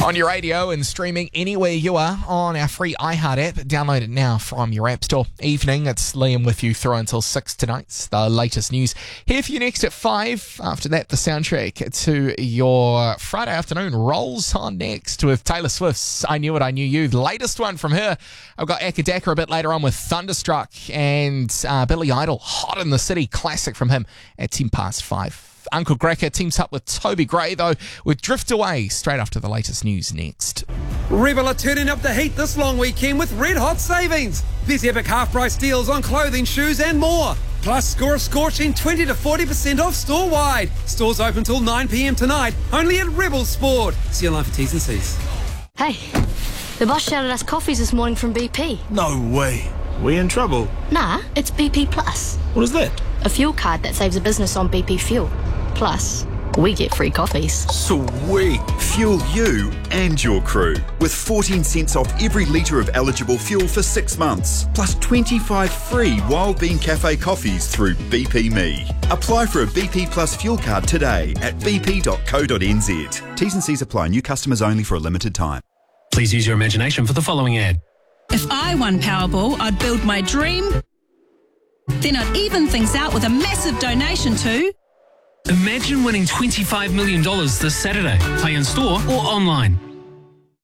On your radio and streaming anywhere you are on our free iHeart app. Download it now from your app store. Evening, it's Liam with you through until 6 tonight. The latest news here for you next at 5. After that, the soundtrack to your Friday afternoon rolls on next with Taylor Swift's I Knew It, I Knew You. The latest one from her. I've got Akadaka a bit later on with Thunderstruck and Billy Idol, Hot in the City, classic from him at 5:10. Uncle Gracker teams up with Toby Gray, though, with Drift Away straight after the latest news next. Rebel are turning up the heat this long weekend with red hot savings. There's epic half-price deals on clothing, shoes and more. Plus, score a scorching 20 to 40% off store-wide. Stores open till 9 p.m. tonight, only at Rebel Sport. See you online for T's and C's. Hey, the boss shouted us coffees this morning from BP. No way. We in trouble? Nah, it's BP Plus. What is that? A fuel card that saves a business on BP fuel. Plus, we get free coffees. Sweet. Fuel you and your crew with 14 cents off every litre of eligible fuel for 6 months, plus 25 free Wild Bean Cafe coffees through BP Me. Apply for a BP Plus fuel card today at bp.co.nz. T's and C's apply. New customers only for a limited time. Please use your imagination for the following ad. If I won Powerball, I'd build my dream. Then I'd even things out with a massive donation to... Imagine winning $25 million this Saturday. Play in store or online.